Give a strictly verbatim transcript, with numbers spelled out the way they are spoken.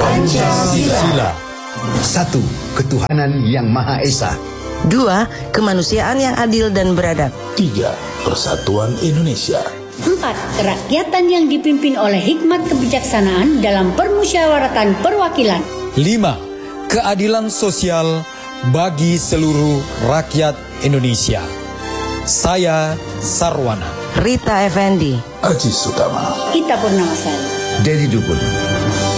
Pancasila. Satu, ketuhanan yang Maha Esa. Dua, kemanusiaan yang adil dan beradab. Tiga, persatuan Indonesia. Empat, kerakyatan yang dipimpin oleh hikmat kebijaksanaan dalam permusyawaratan perwakilan. Lima, keadilan sosial bagi seluruh rakyat Indonesia. Saya Sarwana, Rita Effendi, Aji Sutama, Ita Purnamasari, Dedi Dukun.